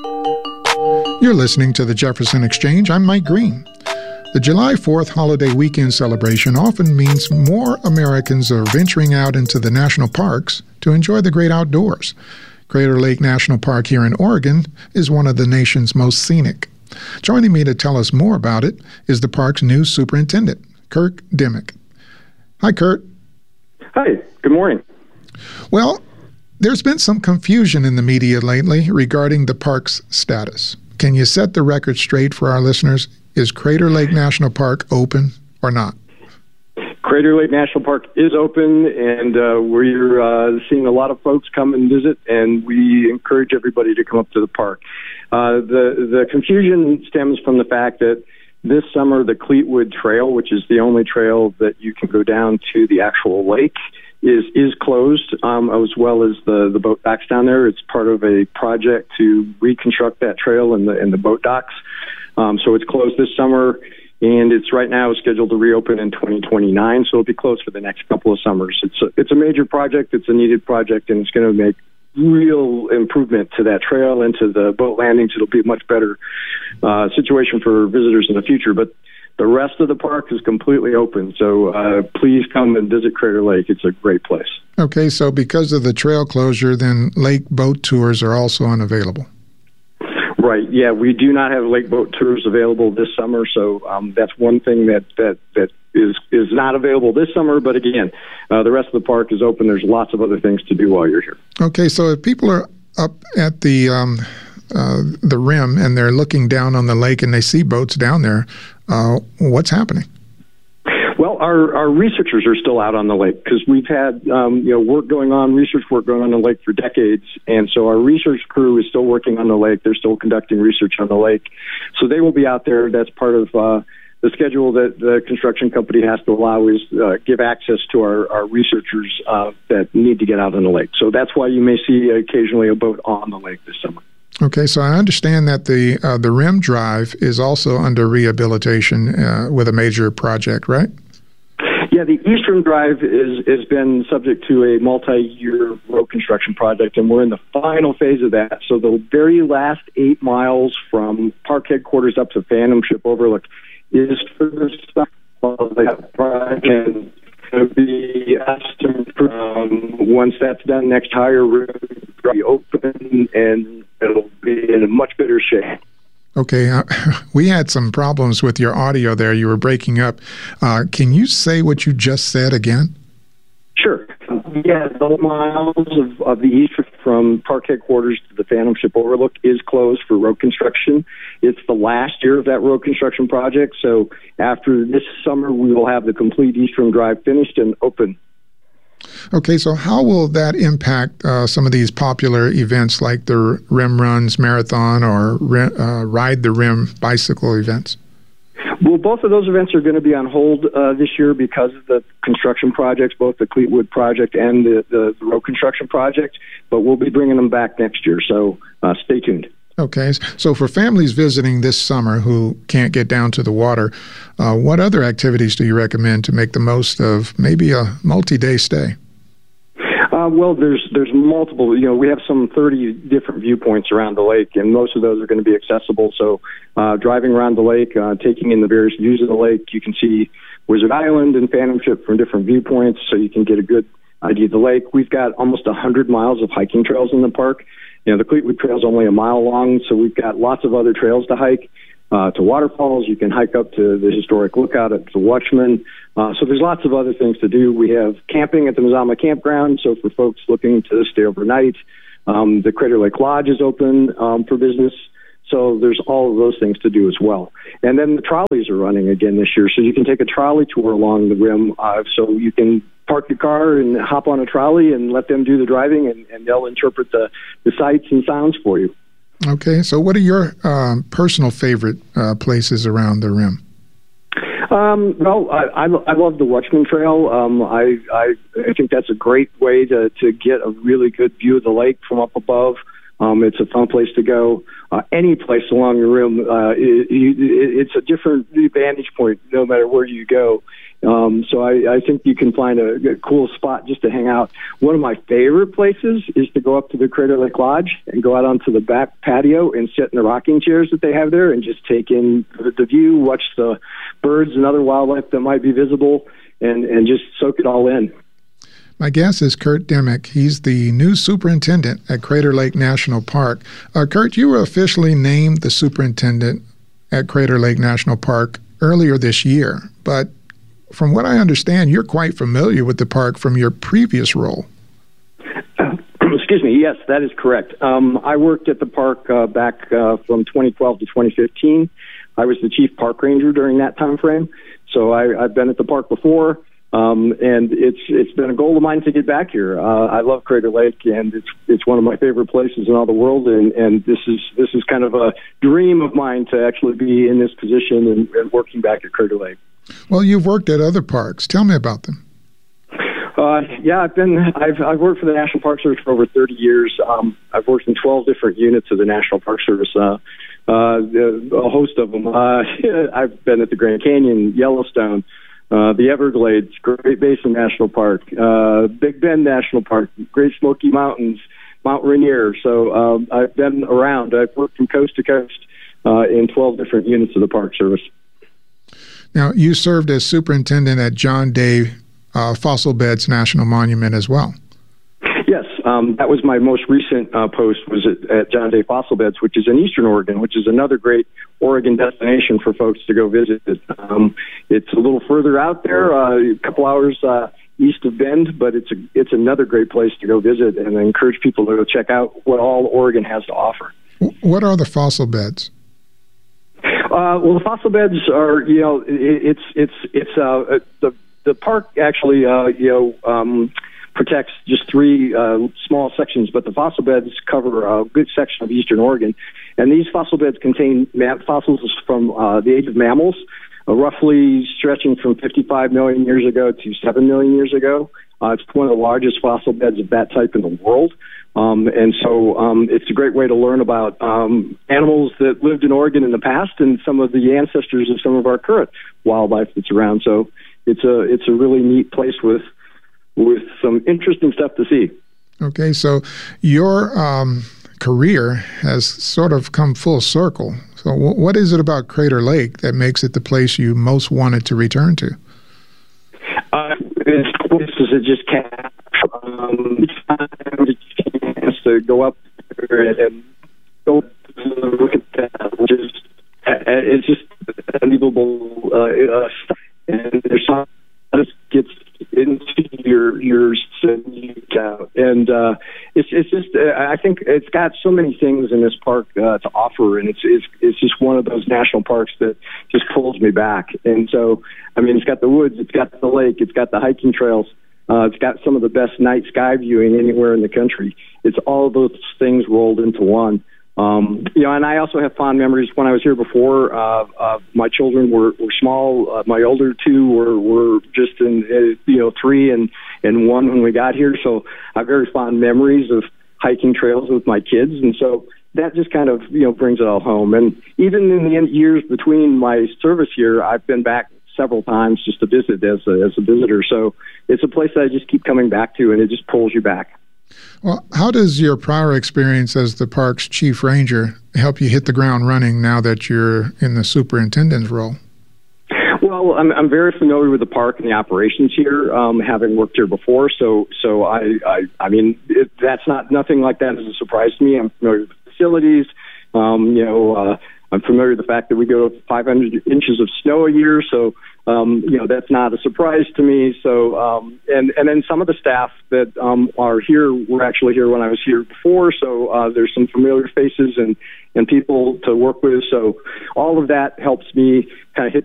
You're listening to the Jefferson Exchange. I'm Mike Green. The July 4th holiday weekend celebration often means more Americans are venturing out into the national parks to enjoy the great outdoors. Crater Lake National Park here in Oregon is one of the nation's most scenic. Joining me to tell us more about it is the park's new superintendent, Kirk Dimick. Hi, Kurt. Hi, good morning. Well, there's been some confusion in the media lately regarding the park's status. Can you set the record straight for our listeners? Is Crater Lake National Park open or not? Crater Lake National Park is open, and we're seeing a lot of folks come and visit, and we encourage everybody to come up to the park. The confusion stems from the fact that this summer the Cleetwood Trail, which is the only trail that you can go down to the actual lake, is closed, as well as the boat docks down there. It's part of a project to reconstruct that trail and the boat docks. So it's closed this summer, and it's right now scheduled to reopen in 2029. So it'll be closed for the next couple of summers. It's a major project. It's a needed project, and it's going to make real improvement to that trail and to the boat landings. It'll be a much better situation for visitors in the future. But the rest of the park is completely open, so please come and visit Crater Lake. It's a great place. Okay, so because of the trail closure, then lake boat tours are also unavailable. Right, yeah, we do not have lake boat tours available this summer, so that's one thing that is not available this summer. But again, the rest of the park is open. There's lots of other things to do while you're here. Okay, so if people are up at the rim and they're looking down on the lake and they see boats down there, what's happening? Well, our researchers are still out on the lake because we've had research work going on the lake for decades, and so our research crew is still working on the lake. They're still conducting research on the lake, so they will be out there. That's part of the schedule that the construction company has to allow is give access to our researchers that need to get out on the lake. So that's why you may see occasionally a boat on the lake this summer. Okay, so I understand that the Rim Drive is also under rehabilitation with a major project, right? Yeah, the Eastern Drive has been subject to a multi-year road construction project, and we're in the final phase of that. So the very last 8 miles from park headquarters up to Phantom Ship Overlook is for the summer of that project, and it'll be once that's done, next higher road will be open, and it'll be in a much better shape. Okay, we had some problems with your audio there. You were breaking up. Can you say what you just said again? Sure. Yeah, the miles of the east from park headquarters to the Phantom Ship Overlook is closed for road construction. It's the last year of that road construction project, so after this summer, we will have the complete Eastern Drive finished and open. Okay, so how will that impact some of these popular events like the Rim Runs Marathon or Ride the Rim bicycle events? Well, both of those events are going to be on hold this year because of the construction projects, both the Cleetwood project and the road construction project, but we'll be bringing them back next year, so stay tuned. Okay, so for families visiting this summer who can't get down to the water, what other activities do you recommend to make the most of maybe a multi-day stay? Well, there's multiple. We have some 30 different viewpoints around the lake, and most of those are going to be accessible. So driving around the lake, taking in the various views of the lake, you can see Wizard Island and Phantom Ship from different viewpoints, so you can get a good idea of the lake. We've got almost 100 miles of hiking trails in the park. The Cleetwood Trail is only a mile long, so we've got lots of other trails to hike. To waterfalls, you can hike up to the historic lookout at the Watchman. So there's lots of other things to do. We have camping at the Mazama Campground, so for folks looking to stay overnight, the Crater Lake Lodge is open for business. So there's all of those things to do as well. And then the trolleys are running again this year, so you can take a trolley tour along the rim. So you can park your car and hop on a trolley and let them do the driving, and they'll interpret the sights and sounds for you. Okay, so what are your personal favorite places around the rim? Well, I love the Watchman Trail. I think that's a great way to get a really good view of the lake from up above. It's a fun place to go. Any place along the rim, it's a different vantage point no matter where you go. So I think you can find a cool spot just to hang out. One of my favorite places is to go up to the Crater Lake Lodge and go out onto the back patio and sit in the rocking chairs that they have there and just take in the view, watch the birds and other wildlife that might be visible, and just soak it all in. My guest is Kurt Dimick. He's the new superintendent at Crater Lake National Park. Kurt, you were officially named the superintendent at Crater Lake National Park earlier this year, but from what I understand, you're quite familiar with the park from your previous role. Excuse me. Yes, that is correct. I worked at the park back from 2012 to 2015. I was the chief park ranger during that time frame. So I've been at the park before, and it's been a goal of mine to get back here. I love Crater Lake, and it's one of my favorite places in all the world. And this is kind of a dream of mine to actually be in this position and working back at Crater Lake. Well, you've worked at other parks. Tell me about them. Yeah, I've worked for the National Park Service for over 30 years. I've worked in 12 different units of the National Park Service, a host of them. I've been at the Grand Canyon, Yellowstone, the Everglades, Great Basin National Park, Big Bend National Park, Great Smoky Mountains, Mount Rainier. So I've been around. I've worked from coast to coast in 12 different units of the Park Service. Now, you served as superintendent at John Day Fossil Beds National Monument as well. Yes, that was my most recent post, was at John Day Fossil Beds, which is in Eastern Oregon, which is another great Oregon destination for folks to go visit. It's a little further out there, a couple hours east of Bend, but it's another great place to go visit, and I encourage people to go check out what all Oregon has to offer. What are the fossil beds? Well, the fossil beds are, the park actually, protects just three small sections, but the fossil beds cover a good section of Eastern Oregon. And these fossil beds contain fossils from the age of mammals, roughly stretching from 55 million years ago to 7 million years ago. It's one of the largest fossil beds of that type in the world. And so it's a great way to learn about animals that lived in Oregon in the past and some of the ancestors of some of our current wildlife that's around. So it's a really neat place with some interesting stuff to see. Okay, so your career has sort of come full circle. So what is it about Crater Lake that makes it the place you most wanted to return to? It's places that just can't to go up there and go look at that. It's just unbelievable stuff. And there's something that gets into your out. And it's just I think it's got so many things in this park to offer, and it's just one of those national parks that just pulls me back. And so, I mean, it's got the woods, it's got the lake, it's got the hiking trails. It's got some of the best night sky viewing anywhere in the country. It's all of those things rolled into one. And I also have fond memories when I was here before. My children were small. My older two were just in 3 and 1 when we got here. So I have very fond memories of hiking trails with my kids, and so that just kind of brings it all home. And even in the years between my service here, I've been back several times just to visit as a visitor. So it's a place that I just keep coming back to, and it just pulls you back. Well, how does your prior experience as the park's chief ranger help you hit the ground running now that you're in the superintendent's role? Well, I'm very familiar with the park and the operations here, having worked here before. So I mean, that's nothing like that is a surprise to me. I'm familiar with the facilities. I'm familiar with the fact that we go 500 inches of snow a year, so that's not a surprise to me. So and then some of the staff that are here were actually here when I was here before, so there's some familiar faces and people to work with. So all of that helps me kind of hit